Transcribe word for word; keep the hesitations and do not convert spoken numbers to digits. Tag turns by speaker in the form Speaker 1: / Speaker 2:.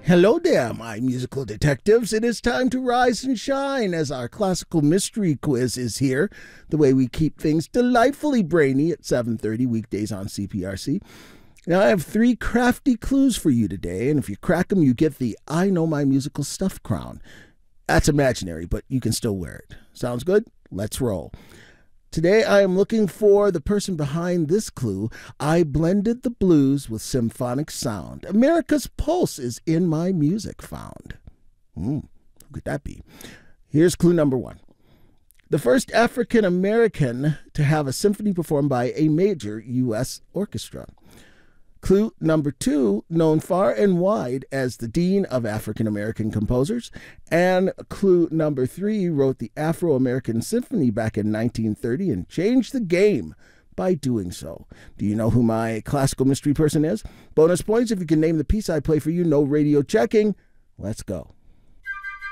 Speaker 1: Hello there, my musical detectives. It is time to rise and shine as our classical mystery quiz is here, the way we keep things delightfully brainy at seven thirty weekdays on C P R C. Now, I have three crafty clues for you today, and if you crack them, you get the I Know My Musical Stuff crown. That's imaginary, but you can still wear it. Sounds good? Let's roll. Today I am looking for the person behind this clue. I blended the blues with symphonic sound. America's pulse is in my music found. Hmm, who could that be? Here's clue number one. The first African American to have a symphony performed by a major U S orchestra. Clue number two, known far and wide as the Dean of African American Composers. And clue number three, wrote the Afro-American Symphony back in nineteen thirty and changed the game by doing so. Do you know who my classical mystery person is? Bonus points if you can name the piece I play for you. No radio checking. Let's go.